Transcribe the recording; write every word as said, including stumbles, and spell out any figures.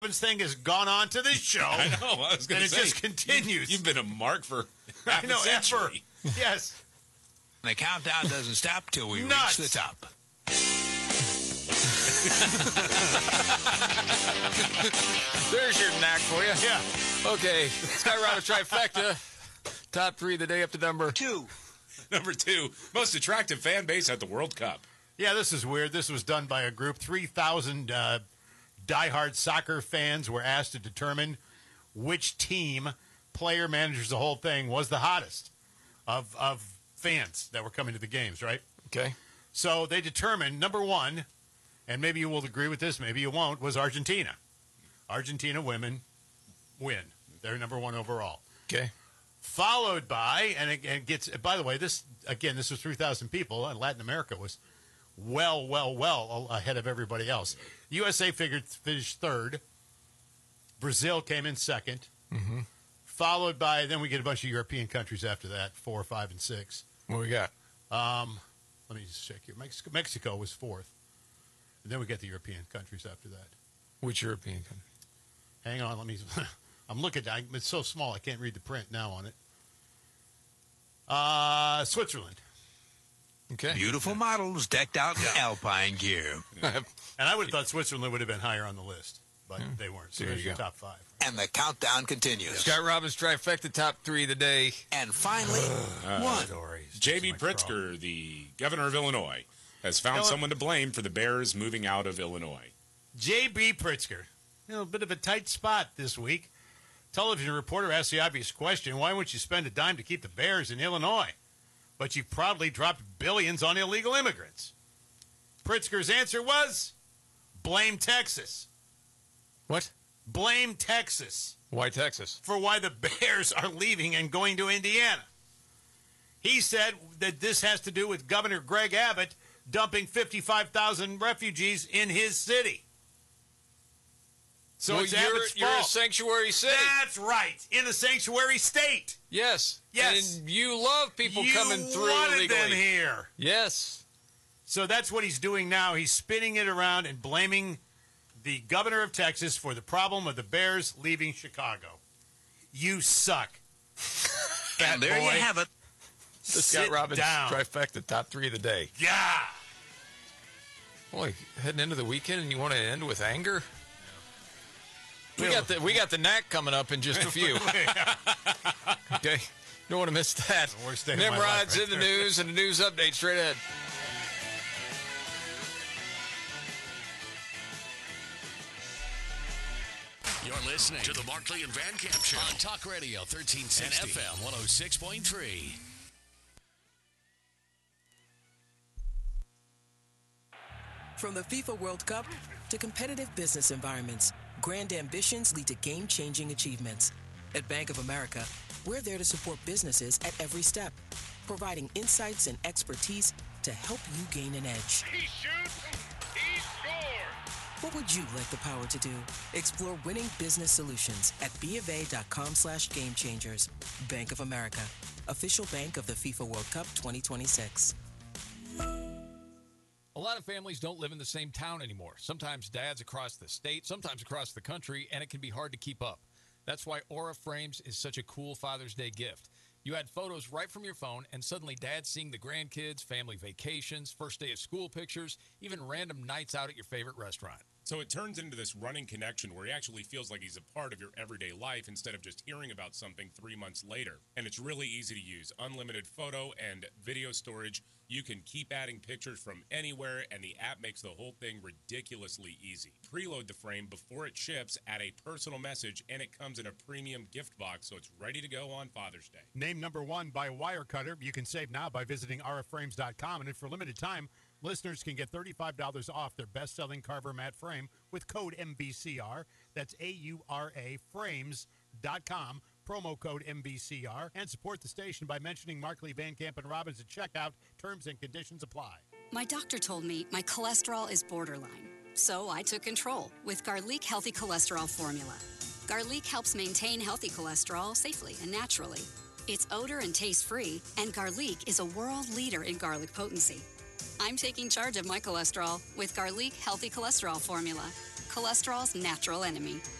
thing has gone on to this show. I know. I was going to say. And it just continues. You, you've been a mark for half I know, a century. Ever. Yes. The countdown doesn't stop till we Nuts. reach the top. There's your knack for you. Yeah. Okay. Sky Roberts Trifecta. Top three of the day up to number two. Number two, most attractive fan base at the World Cup. Yeah, this is weird. This was done by a group. three thousand uh, diehard soccer fans were asked to determine which team, player, managers, the whole thing, was the hottest of, of fans that were coming to the games, right? Okay. So they determined, number one, and maybe you will agree with this, maybe you won't, was Argentina. Argentina women win. They're number one overall. Okay. Followed by, and it, it gets, by the way, this, again, this was three thousand people, and Latin America was well, well, well ahead of everybody else. U S A figured finished third. Brazil came in second. Mm-hmm. Followed by, then we get a bunch of European countries after that, four, five, and six. What we got? Um, let me just check here. Mexico, Mexico was fourth. And then we get the European countries after that. Which European country? Hang on, let me. I'm looking. I, it's so small I can't read the print now on it. Uh, Switzerland. Okay. Beautiful models decked out in alpine gear. And I would have thought Switzerland would have been higher on the list, but Yeah. they weren't. So There there's you your go. top five. And the countdown continues. Scott Robbins Trifecta, top three of the day. And finally, one. Stories. J B. This is my trouble. Pritzker, the governor of Illinois, has found Illinois- someone to blame for the Bears moving out of Illinois. J B. Pritzker. You know, a bit of a tight spot this week. Television reporter asked the obvious question, why wouldn't you spend a dime to keep the Bears in Illinois? But you proudly dropped billions on illegal immigrants. Pritzker's answer was, blame Texas. What? Blame Texas Why Texas? for why the Bears are leaving and going to Indiana. He said that this has to do with Governor Greg Abbott dumping fifty-five thousand refugees in his city. So well, it's you're, Abbott's you're a fault. sanctuary city. That's right, in the sanctuary state. Yes. Yes. And you love people you coming through wanted illegally. them here. Yes. So that's what he's doing now. He's spinning it around and blaming the governor of Texas for the problem of the Bears leaving Chicago. You suck. Fat And there boy. you have it. The Sit Scott Robbins down. Trifecta, top three of the day. Yeah. Boy, heading into the weekend and you want to end with anger? We Yeah. got the we got the knack coming up in just a few. Okay, don't want to miss that. The worst day of my Nimrod's life in right the there. news and the news update straight ahead. You're listening to the Markley and Van Camp Show on Talk Radio thirteen sixty and F M one oh six point three. From the FIFA World Cup to competitive business environments, grand ambitions lead to game-changing achievements. At Bank of America, we're there to support businesses at every step, providing insights and expertise to help you gain an edge. He shoots, he scores! What would you like the power to do? Explore winning business solutions at bofa.com slash game changers. Bank of America, official bank of the FIFA World Cup twenty twenty-six. A lot of families don't live in the same town anymore. Sometimes dad's across the state, sometimes across the country, and it can be hard to keep up. That's why Aura Frames is such a cool Father's Day gift. You add photos right from your phone, and suddenly dad's seeing the grandkids, family vacations, first day of school pictures, even random nights out at your favorite restaurant. So it turns into this running connection where he actually feels like he's a part of your everyday life instead of just hearing about something three months later. And it's really easy to use. Unlimited photo and video storage. You can keep adding pictures from anywhere, and the app makes the whole thing ridiculously easy. Preload the frame before it ships, add a personal message, and it comes in a premium gift box, so it's ready to go on Father's Day. Named number one by Wirecutter. You can save now by visiting aura frames dot com. And for a limited time, listeners can get thirty-five dollars off their best-selling Carver mat frame with code M B C R. That's A U R A frames dot com, promo code M B C R, and support the station by mentioning Markley, Van Camp, and Robbins at checkout. Terms and conditions apply. My doctor told me my cholesterol is borderline, so I took control with Garlic Healthy Cholesterol Formula. Garlic helps maintain healthy cholesterol safely and naturally. It's odor and taste-free, and Garlic is a world leader in garlic potency. I'm taking charge of my cholesterol with Garlic Healthy Cholesterol Formula. cholesterol's natural enemy.